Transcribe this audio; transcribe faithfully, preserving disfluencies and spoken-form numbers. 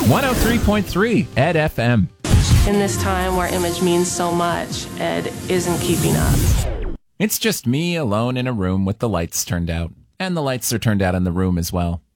one oh three point three Ed F M. In this time where image means so much, Ed isn't keeping up. It's just me alone in a room with the lights turned out. And the lights are turned out in the room as well.